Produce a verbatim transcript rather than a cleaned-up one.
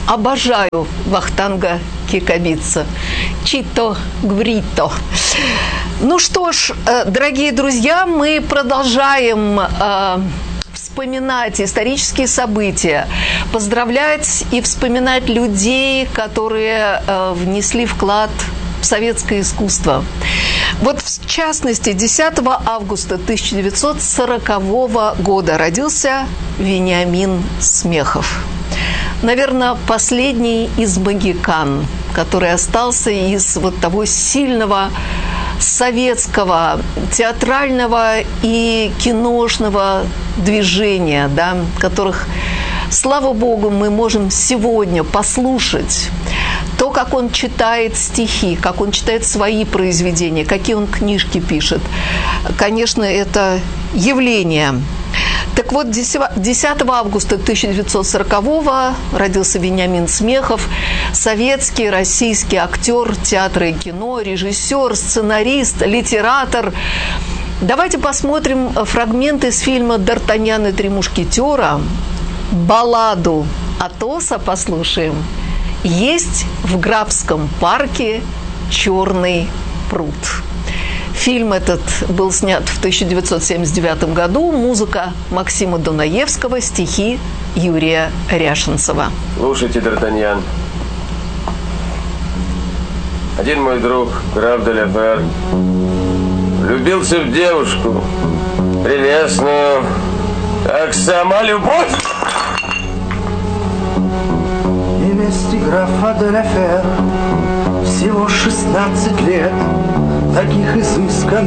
Обожаю Вахтанга Кикабидзе. Чито гврито. Ну что ж, дорогие друзья, мы продолжаем э, вспоминать исторические события, поздравлять и вспоминать людей, которые э, внесли вклад в советское искусство. Вот в частности, десятого августа тысяча девятьсот сорокового года родился Вениамин Смехов. Наверное, последний из могикан, который остался из вот того сильного советского театрального и киношного движения, да, которых, слава богу, мы можем сегодня послушать. То, как он читает стихи, как он читает свои произведения, какие он книжки пишет. Конечно, это явление. Так вот, десятого августа тысяча девятьсот сорокового родился Вениамин Смехов, советский, российский актер театра и кино, режиссер, сценарист, литератор. Давайте посмотрим фрагменты из фильма «Д'Артаньян и три мушкетера». Балладу Атоса послушаем. Есть в Графском парке черный пруд. Фильм этот был снят в тысяча девятьсот семьдесят девятом году. Музыка Максима Дунаевского, стихи Юрия Ряшенцева. Слушайте, Д'Артаньян. Один мой друг, граф де ля Фер, влюбился в девушку, прелестную, как сама любовь. Невесте графа де ля Фер всего шестнадцать лет, таких изысканных